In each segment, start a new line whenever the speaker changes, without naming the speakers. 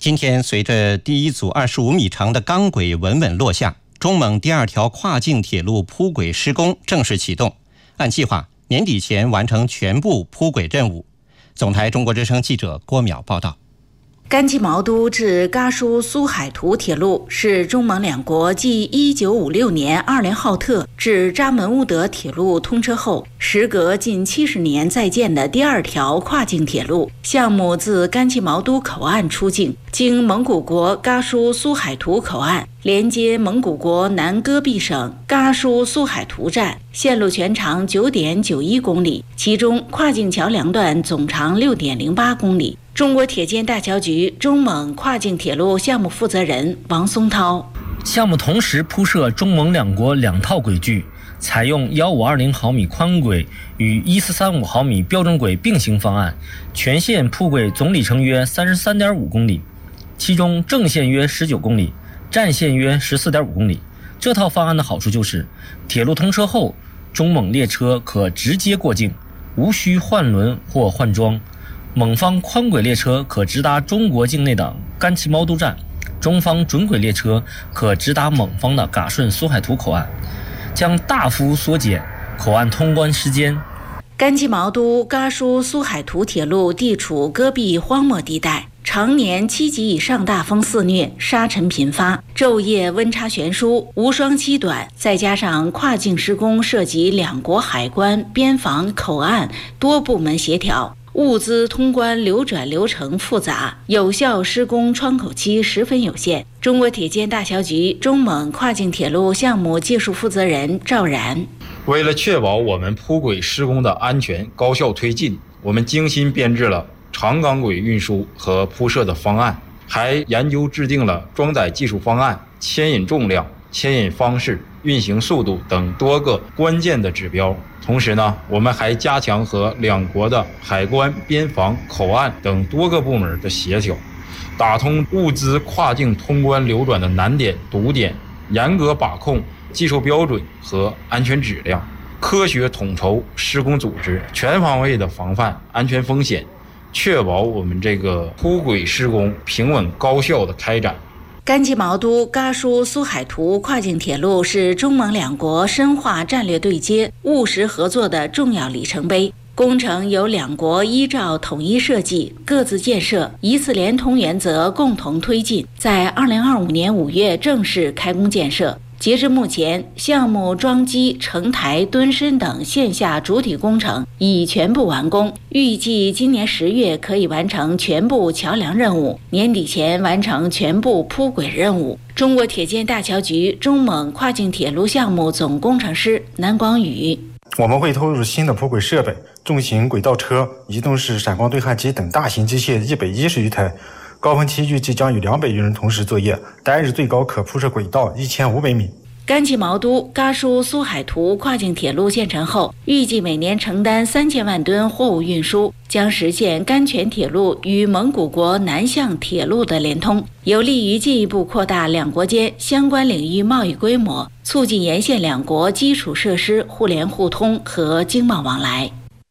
今天，随着第一组25米长的钢轨稳稳落下，中蒙第2条跨境铁路铺轨施工正式启动，按计划年底前完成全部铺轨任务。总台中国之声记者郭淼报道。
甘旗毛都至嘎舒苏海图铁路是中蒙两国继1956年阿联浩特至扎门乌德铁路通车后，时隔近70年再建的第2条跨境铁路。项目自甘旗毛都口岸出境，经蒙古国嘎舒苏海图口岸，连接蒙古国南戈壁省嘎舒苏海图站，线路全长9.91公里，其中跨境桥梁段总长6.08公里。中国铁建大桥局中蒙跨境铁路项目负责人王松涛：
项目同时铺设中蒙两国2套轨距，采用1520毫米宽轨与1435毫米标准轨并行方案，全线铺轨总里程约33.5公里，其中正线约19公里，站线约14.5公里。这套方案的好处就是，铁路通车后，中蒙列车可直接过境，无需换轮或换装。蒙方宽轨列车可直达中国境内的甘旗毛都站，中方准轨列车可直达蒙方的嘎顺苏海图口岸，将大幅缩减口岸通关时间。
甘旗毛都嘎舒苏海图铁路地处戈壁荒漠地带，常年7级以上大风肆虐，沙尘频发，昼夜温差悬殊，无霜期短，再加上跨境施工涉及两国海关、边防、口岸多部门协调，物资通关流转流程复杂，有效施工窗口期十分有限。中国铁建大桥局中蒙跨境铁路项目技术负责人赵然：
为了确保我们铺轨施工的安全高效推进，我们精心编制了长钢轨运输和铺设的方案，还研究制定了装载技术方案、牵引重量、牵引方式、运行速度等多个关键的指标。同时呢，我们还加强和两国的海关、边防、口岸等多个部门的协调，打通物资跨境通关流转的难点、堵点，严格把控技术标准和安全质量，科学统筹施工组织，全方位的防范安全风险，确保我们这个铺轨施工平稳高效的开展。
甘旗毛都嘎舒苏海图跨境铁路是中蒙两国深化战略对接、务实合作的重要里程碑。工程由两国依照统一设计、各自建设、一次连通原则共同推进，在2025年5月正式开工建设。截至目前，项目装机、承台、墩身等线下主体工程已全部完工，预计今年10月可以完成全部桥梁任务，年底前完成全部铺轨任务。中国铁建大桥局中蒙跨境铁路项目总工程师南广宇：
我们会投入新的铺轨设备、重型轨道车、移动式闪光对焊机等大型机械110余台。高峰期预计将有200余人同时作业，单日最高可铺设轨道1500米。
甘旗毛都嘎舒苏海图跨境铁路建成后，预计每年承担3000万吨货物运输，将实现甘泉铁路与蒙古国南向铁路的连通，有利于进一步扩大两国间相关领域贸易规模，促进沿线两国基础设施互联互通和经贸往来。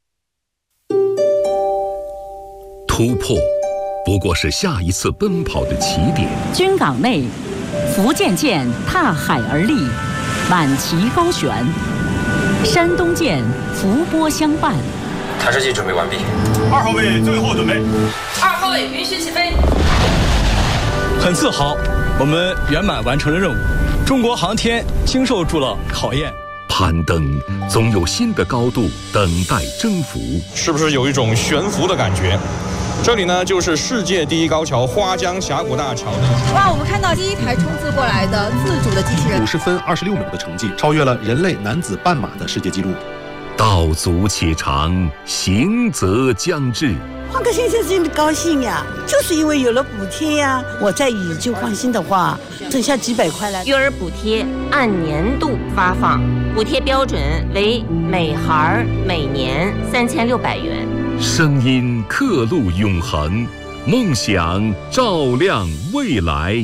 突破不过是下一次奔跑的起点。
军港内，福建舰踏海而立，满旗高悬；山东舰伏波相伴。
探视器准备完毕。
2号位最后准备。
2号位允许起飞。
很自豪，我们圆满完成了任务。中国航天经受住了考验。
攀登总有新的高度等待征服，
是不是有一种悬浮的感觉？这里呢，就是世界第一高桥花江峡谷大桥的。
哇，我们看到第一台冲刺过来的自主的机器人，
50分26秒的成绩，超越了人类男子半马的世界纪录。
道阻且长，行则将至。
换个先生真的高兴呀，就是因为有了补贴呀。我在以就放心的话，挣下几百块来。
育儿补贴按年度发放，补贴标准为每孩每年3600元。
声音刻录永恒，梦想照亮未来。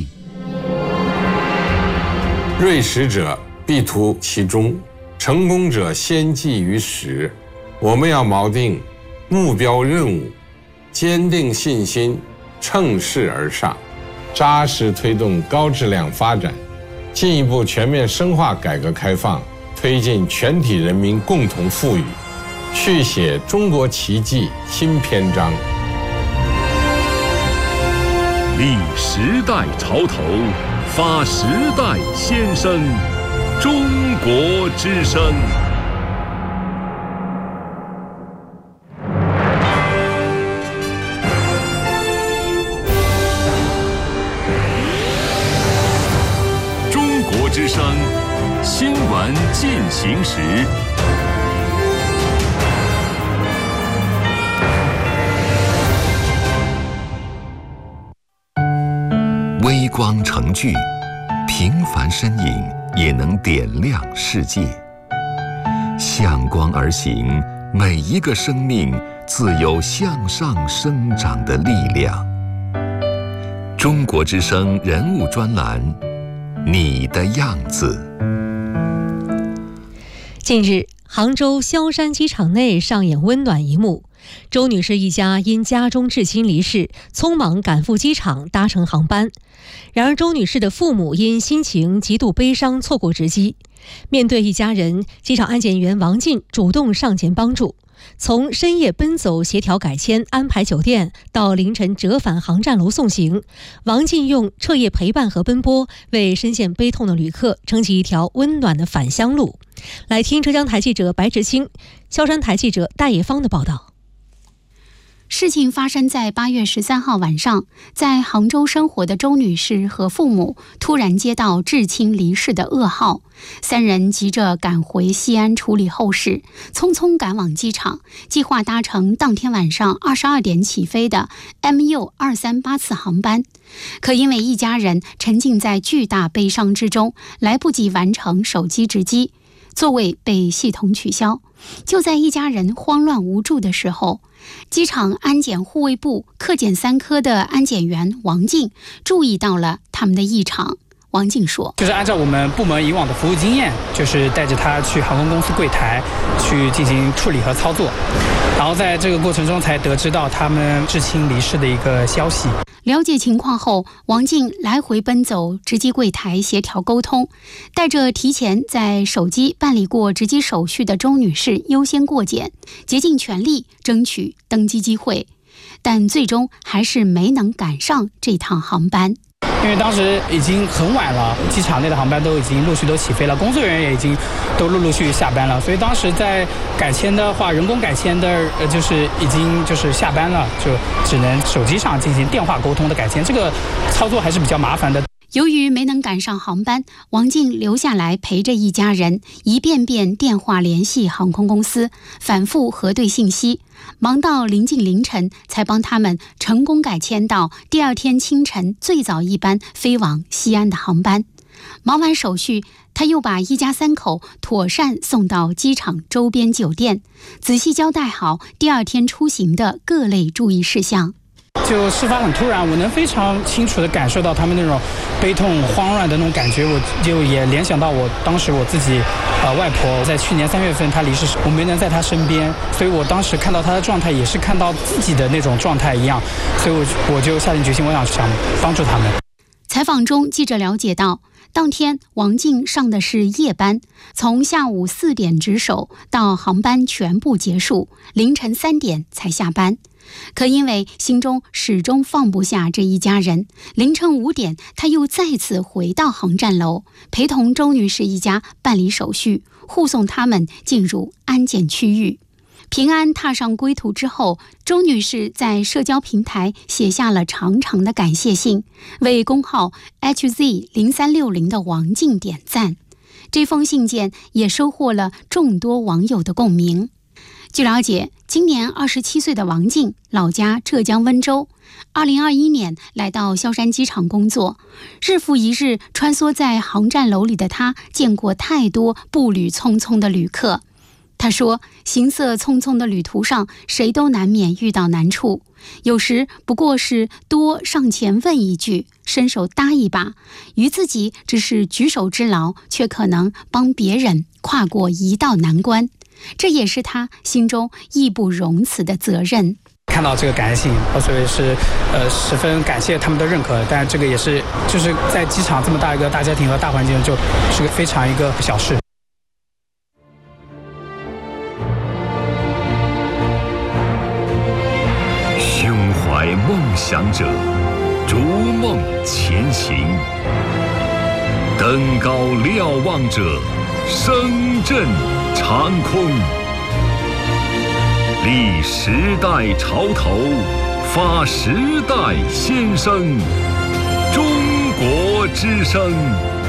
锐识者必图其中，成功者先记于始。我们要锚定目标任务，坚定信心，乘势而上。 扎实推动高质量发展，进一步全面深化改革开放，推进全体人民共同富裕，续写中国奇迹新篇章。
立时代潮头，发时代先声，中国之声。中国之声，新闻进行时。
微光成炬，平凡身影也能点亮世界。向光而行，每一个生命自有向上生长的力量。中国之声人物专栏，你的样子。
近日，杭州萧山机场内上演温暖一幕。周女士一家因家中至亲离世，匆忙赶赴机场搭乘航班。然而，周女士的父母因心情极度悲伤，错过值机。面对一家人，机场安检员王进主动上前帮助，从深夜奔走协调改签、安排酒店，到凌晨折返航站楼送行，王进用彻夜陪伴和奔波，为深陷悲痛的旅客撑起一条温暖的返乡路。来听浙江台记者白志清、萧山台记者戴野芳的报道。
事情发生在8月13号晚上，在杭州生活的周女士和父母突然接到至亲离世的噩耗，三人急着赶回西安处理后事，匆匆赶往机场，计划搭乘当天晚上22点起飞的 MU238 次航班。可因为一家人沉浸在巨大悲伤之中，来不及完成手机值机，座位被系统取消。就在一家人慌乱无助的时候，机场安检护卫部客检3科的安检员王静注意到了他们的异常。王静说，
就是按照我们部门以往的服务经验，就是带着他去航空公司柜台去进行处理和操作，然后在这个过程中才得知到他们至亲离世的一个消息。
了解情况后，王静来回奔走值机柜台协调沟通，带着提前在手机办理过值机手续的周女士优先过检，竭尽全力争取登机机会，但最终还是没能赶上这趟航班。
因为当时已经很晚了，机场内的航班都已经陆续都起飞了，工作人员也已经都陆续下班了，所以当时在改签的话，人工改签的就是已经就是下班了，就只能手机上进行电话沟通的改签，这个操作还是比较麻烦的。
由于没能赶上航班，王静留下来陪着一家人，一遍遍电话联系航空公司，反复核对信息，忙到临近凌晨才帮他们成功改签到第二天清晨最早一班飞往西安的航班。忙完手续，他又把一家3口妥善送到机场周边酒店，仔细交代好第二天出行的各类注意事项。
就事发很突然，我能非常清楚地感受到他们那种悲痛慌乱的那种感觉，我就也联想到我当时我自己外婆在去年3月份她离世时，我没能在她身边，所以我当时看到她的状态也是看到自己的那种状态一样，所以我就下定决心，我想帮助他们。
采访中，记者了解到，当天王静上的是夜班，从下午4点值守到航班全部结束，凌晨3点才下班。可因为心中始终放不下这一家人，凌晨5点他又再次回到航站楼，陪同周女士一家办理手续，护送他们进入安检区域。平安踏上归途之后，周女士在社交平台写下了长长的感谢信，为公号 HZ0360 的王静点赞。这封信件也收获了众多网友的共鸣。据了解，今年27岁的王静老家浙江温州，2021年来到萧山机场工作，日复一日穿梭在航站楼里的他，见过太多步履匆匆的旅客。他说，行色匆匆的旅途上，谁都难免遇到难处，有时不过是多上前问一句，伸手搭一把，于自己只是举手之劳，却可能帮别人跨过一道难关。这也是他心中义不容辞的责任。
看到这个感恩信，所以是十分感谢他们的认可。但这个也是就是在机场这么大一个大家庭和大环境，就是个非常一个小事。
胸怀梦想者，逐梦前行；登高瞭望者，声震长空。立时代潮头，发时代先声。中国之声。